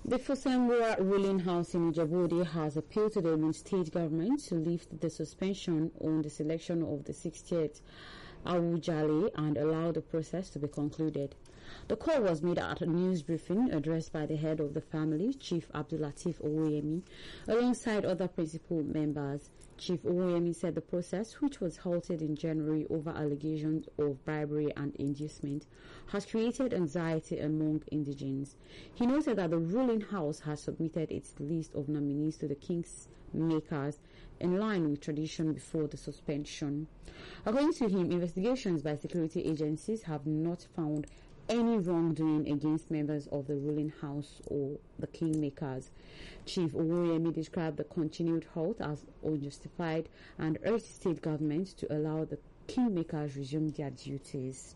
The Fosembura ruling house in Ijebu has appealed to the Ogun State government to lift the suspension on the selection of the 60th Awujale and allow the process to be concluded. The call was made at a news briefing addressed by the head of the family, Chief Abdulateef Owoyemi, alongside other principal members. Chief Owoyemi said the process, which was halted in January over allegations of bribery and inducement, has created anxiety among indigents. He noted that the ruling house has submitted its list of nominees to the King's Makers in line with tradition before the suspension. According to him, investigations by security agencies have not found any wrongdoing against members of the ruling house or the Kingmakers. Chief Owoyemi described the continued halt as unjustified and urged state government to allow the Kingmakers resume their duties.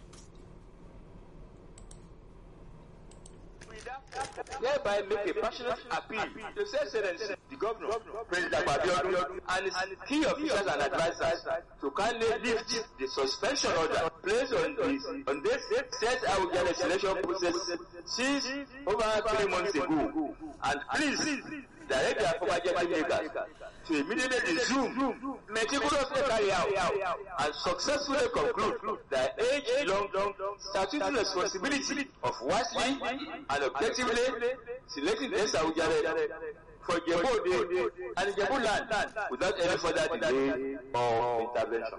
Thereby make a passionate appeal to His Excellency, the Governor, President Abiodun, and his key officials and advisors to kindly lift the suspension order placed on this set Awujale selection process since over 3 months ago, and please direct the Afobajeti makers to immediately resume, meticulously carry out, and successfully conclude the age-long statutory responsibility of wisely and objectively selecting the Awujale for Ijebu and Ijebu land without any further delay or intervention.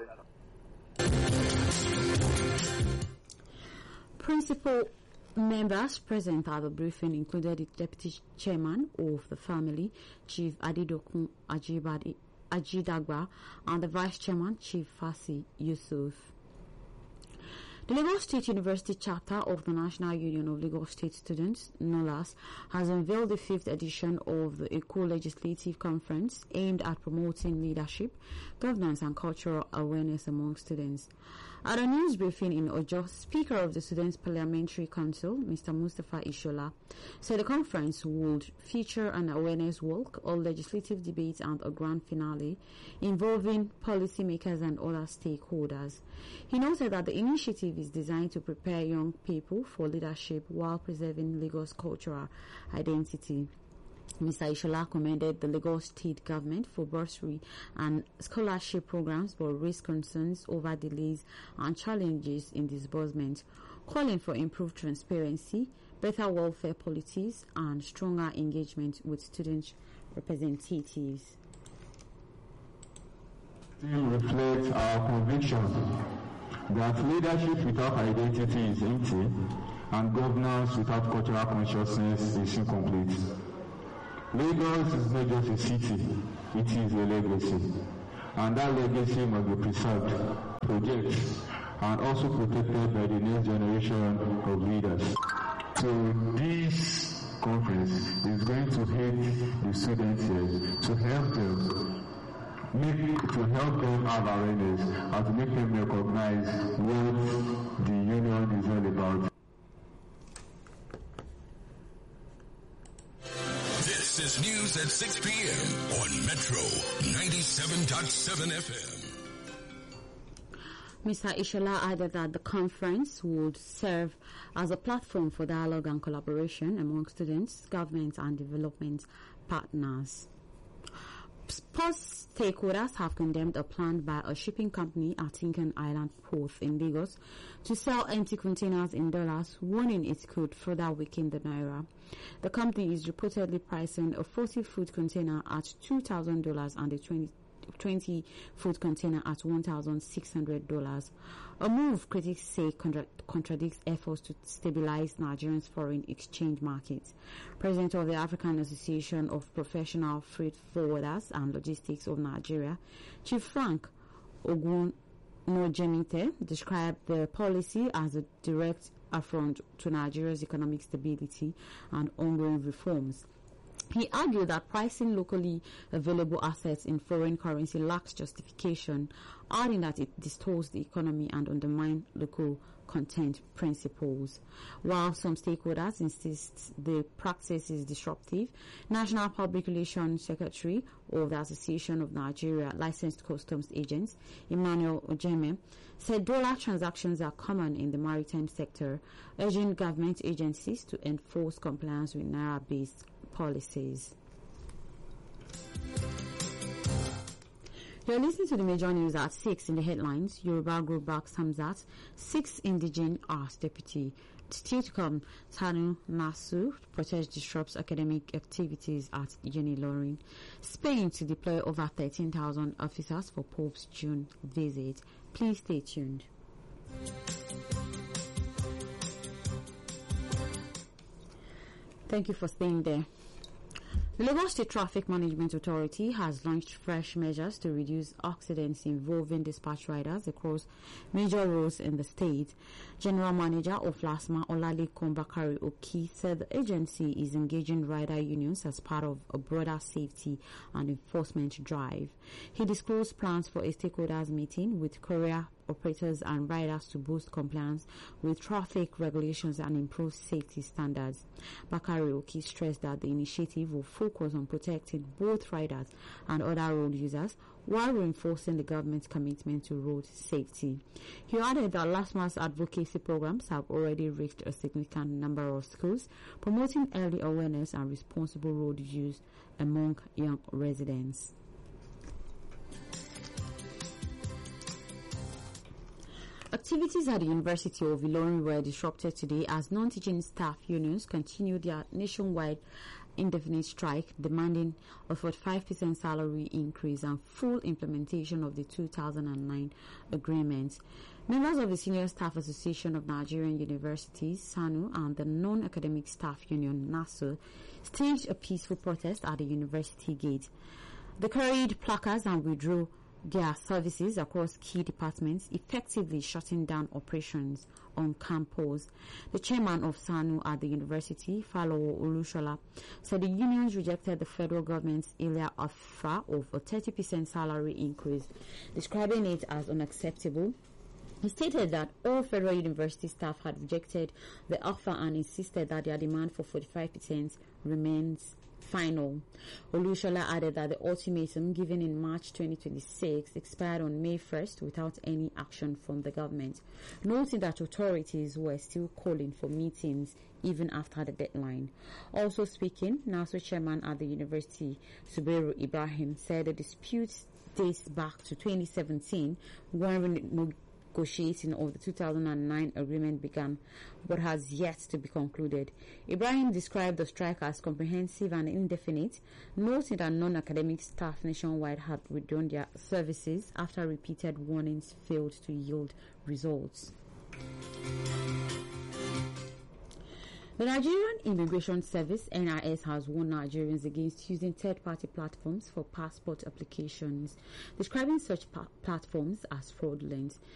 Principal members present at the briefing included the Deputy Chairman of the family, Chief Adidokun Ajidagba, and the Vice Chairman, Chief Fasi Yusuf. The Lagos State University chapter of the National Union of Lagos State Students, NOLAS, has unveiled the 5th edition of the Eco Legislative Conference aimed at promoting leadership, governance and cultural awareness among students. At a news briefing in Ojo, Speaker of the Students' Parliamentary Council, Mr. Mustafa Ishola, said the conference would feature an awareness walk, a legislative debate and a grand finale involving policymakers and other stakeholders. He noted that the initiative is designed to prepare young people for leadership while preserving Lagos' cultural identity. Mr. Ishola commended the Lagos State government for bursary and scholarship programs but raised concerns over delays and challenges in disbursement, calling for improved transparency, better welfare policies and stronger engagement with student representatives. Still reflects our conviction that leadership without identity is empty and governance without cultural consciousness is incomplete. Lagos is not just a city, it is a legacy. And that legacy must be preserved, projected, and also protected by the next generation of leaders. So this conference is going to help the students here to help them have awareness and to make them recognize what the union is all about. This is news at 6 p.m. on Metro 97.7 FM. Mr. Ishola added that the conference would serve as a platform for dialogue and collaboration among students, government and development partners. Sports stakeholders have condemned a plan by a shipping company at Tinkan Island Port in Lagos to sell empty containers in dollars, warning it could further weaken the naira. The company is reportedly pricing a 40-foot container at $2,000 and a 20-foot container at $1,600. A move critics say contradicts efforts to stabilize Nigeria's foreign exchange market. President of the African Association of Professional Freight Forwarders and Logistics of Nigeria, Chief Frank Ogunojemite, described the policy as a direct affront to Nigeria's economic stability and ongoing reforms. He argued that pricing locally available assets in foreign currency lacks justification, adding that it distorts the economy and undermines local content principles. While some stakeholders insist the practice is disruptive, National Public Relations Secretary of the Association of Nigeria Licensed Customs Agents, Emmanuel Ojeme, said dollar transactions are common in the maritime sector, urging government agencies to enforce compliance with Naira-based policies. You're listening to the major news at 6 in the headlines. Yoruba group backs Hamzat. 6 indigene as deputy. Still to come, Tanu Nasu protest disrupts academic activities at Unilorin. Spain to deploy over 13,000 officers for Pope's June visit. Please stay tuned. Thank you for staying there. The Lagos State Traffic Management Authority has launched fresh measures to reduce accidents involving dispatch riders across major roads in the state. General Manager of LASMA, Olalekan Bakari Oki, said the agency is engaging rider unions as part of a broader safety and enforcement drive. He disclosed plans for a stakeholders meeting with courier operators and riders to boost compliance with traffic regulations and improve safety standards. Bakari Oki stressed that the initiative will focus on protecting both riders and other road users while reinforcing the government's commitment to road safety. He added that LASMA's advocacy programs have already reached a significant number of schools, promoting early awareness and responsible road use among young residents. Activities at the University of Ilorin were disrupted today as non-teaching staff unions continued their nationwide indefinite strike, demanding a 45% salary increase and full implementation of the 2009 agreement. Members of the Senior Staff Association of Nigerian Universities, SANU, and the Non-Academic Staff Union, NASU, staged a peaceful protest at the university gate. They carried placards and withdrew their services across key departments, effectively shutting down operations on campus. The chairman of SANU at the university, Falowo Olushola, said the unions rejected the federal government's earlier offer of a 30% salary increase, describing it as unacceptable. He stated that all federal university staff had rejected the offer and insisted that their demand for 45% remains final. Olushola added that the ultimatum given in March 2026 expired on May 1st without any action from the government, noting that authorities were still calling for meetings even after the deadline. Also speaking, NASU chairman at the university, Suberu Ibrahim, said the dispute dates back to 2017 when negotiating of the 2009 agreement began, but has yet to be concluded. Ibrahim described the strike as comprehensive and indefinite, noting that non-academic staff nationwide had withdrawn their services after repeated warnings failed to yield results. The Nigerian Immigration Service, NIS, has warned Nigerians against using third-party platforms for passport applications, describing such platforms as fraudulent.